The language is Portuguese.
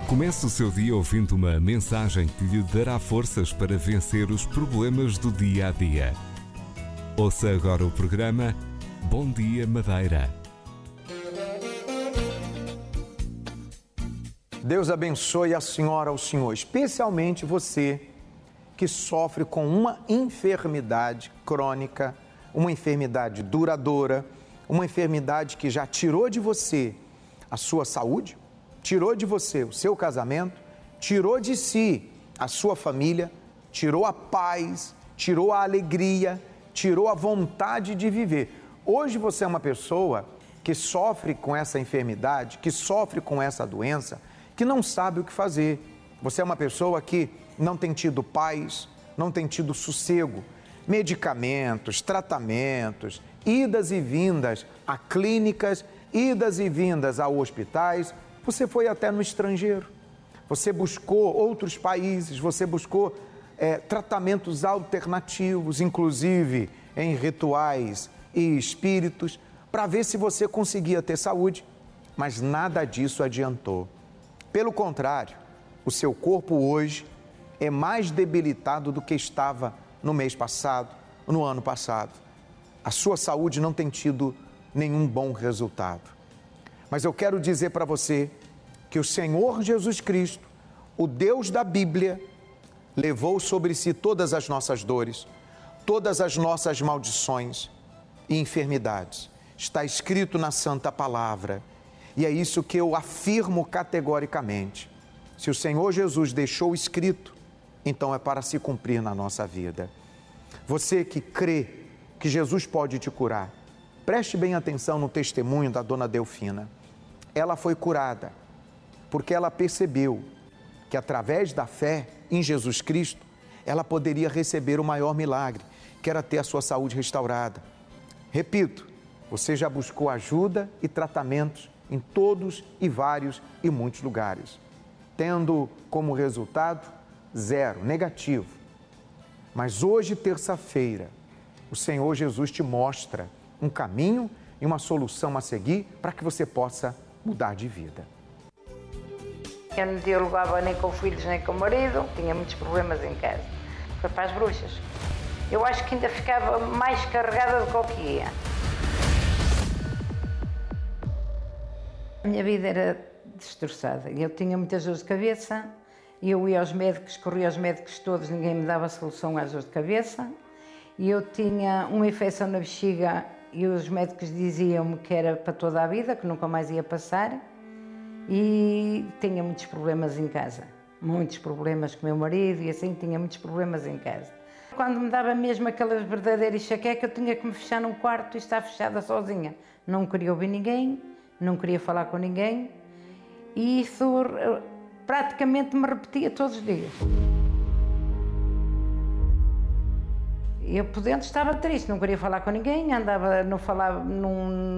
Comece o seu dia ouvindo uma mensagem que lhe dará forças para vencer os problemas do dia a dia. Ouça agora o programa Bom Dia Madeira. Deus abençoe a senhora, o senhor, especialmente você que sofre com uma enfermidade crônica, uma enfermidade duradoura, uma enfermidade que já tirou de você a sua saúde, tirou de você o seu casamento, tirou de si a sua família, tirou a paz, tirou a alegria, tirou a vontade de viver. Hoje você é uma pessoa que sofre com essa enfermidade, que sofre com essa doença, que não sabe o que fazer. Você é uma pessoa que não tem tido paz, não tem tido sossego, medicamentos, tratamentos, idas e vindas a clínicas, idas e vindas a hospitais. Você foi até no estrangeiro, você buscou outros países, você buscou tratamentos alternativos, inclusive em rituais e espíritos, para ver se você conseguia ter saúde, mas nada disso adiantou. Pelo contrário, o seu corpo hoje é mais debilitado do que estava no mês passado, no ano passado. A sua saúde não tem tido nenhum bom resultado. Mas eu quero dizer para você que o Senhor Jesus Cristo, o Deus da Bíblia, levou sobre si todas as nossas dores, todas as nossas maldições e enfermidades. Está escrito na Santa Palavra. E é isso que eu afirmo categoricamente. Se o Senhor Jesus deixou escrito, então é para se cumprir na nossa vida. Você que crê que Jesus pode te curar, preste bem atenção no testemunho da dona Delfina. Ela foi curada porque ela percebeu que através da fé em Jesus Cristo, ela poderia receber o maior milagre, que era ter a sua saúde restaurada. Repito, você já buscou ajuda e tratamentos em todos e vários e muitos lugares, tendo como resultado 0, negativo. Mas hoje, terça-feira, o Senhor Jesus te mostra um caminho e uma solução a seguir para que você possa mudar de vida. Eu não dialogava nem com filhos nem com o marido, tinha muitos problemas em casa. Foi para as bruxas. Eu acho que ainda ficava mais carregada do que ia. A minha vida era destroçada. Eu tinha muitas dores de cabeça, eu ia aos médicos, corria aos médicos todos, ninguém me dava solução às dores de cabeça. E eu tinha uma infecção na bexiga e os médicos diziam-me que era para toda a vida, que nunca mais ia passar. E tinha muitos problemas em casa, muitos problemas com o meu marido e assim, tinha muitos problemas em casa. Quando me dava mesmo aquela verdadeira enxaqueca, eu tinha que me fechar num quarto e estar fechada sozinha. Não queria ouvir ninguém, não queria falar com ninguém e isso praticamente me repetia todos os dias. Eu por dentro estava triste, não queria falar com ninguém, andava, não falava, não